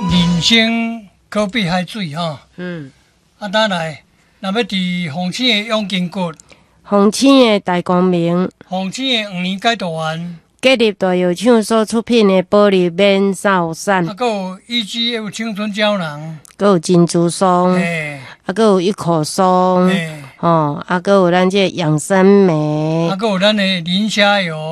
人生可比海水吼。当来，若要伫红星的永金骨， 红星的大光明， 红星的黄年解毒丸， 建立大药厂所出品的保利免扫散， 还有EGF 青春胶囊， 还有珍珠松，还有一口松，还有咱这养生酶， 还有咱的磷虾油。